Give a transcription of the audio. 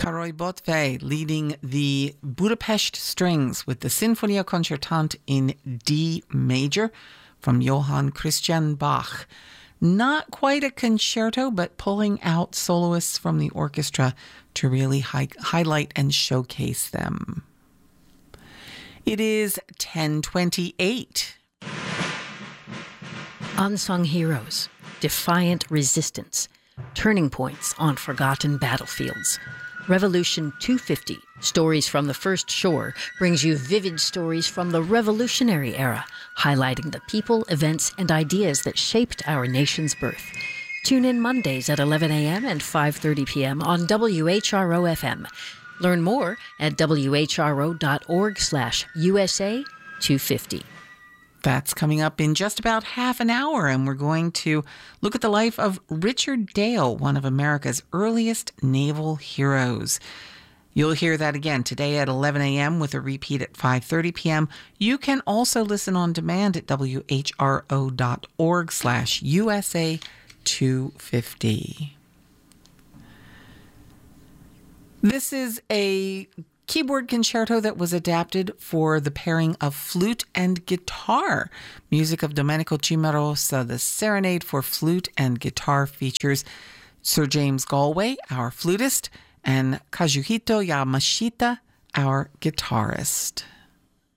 Karoly Botve leading the Budapest Strings with the Sinfonia Concertante in D major from Johann Christian Bach. Not quite a concerto, but pulling out soloists from the orchestra to really highlight and showcase them. It is 10:28. Unsung heroes, defiant resistance, turning points on forgotten battlefields. Revolution 250, Stories from the First Shore, brings you vivid stories from the Revolutionary era, highlighting the people, events, and ideas that shaped our nation's birth. Tune in Mondays at 11 a.m. and 5:30 p.m. on WHRO-FM. Learn more at whro.org/USA 250. That's coming up in just about half an hour, and we're going to look at the life of Richard Dale, one of America's earliest naval heroes. You'll hear that again today at 11 a.m. with a repeat at 5:30 p.m. You can also listen on demand at whro.org/USA 250. This is a keyboard concerto that was adapted for the pairing of flute and guitar. Music of Domenico Cimarosa. The Serenade for Flute and Guitar features Sir James Galway, our flutist, and Kazuhito Yamashita, our guitarist.